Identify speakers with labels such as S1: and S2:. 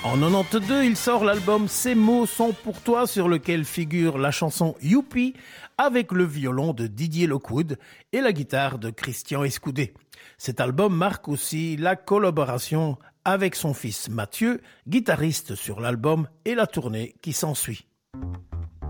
S1: En 92, il sort l'album Ces mots sont pour toi, sur lequel figure la chanson Youpi avec le violon de Didier Lockwood et la guitare de Christian Escudé. Cet album marque aussi la collaboration avec son fils Mathieu, guitariste sur l'album, et la tournée qui s'ensuit.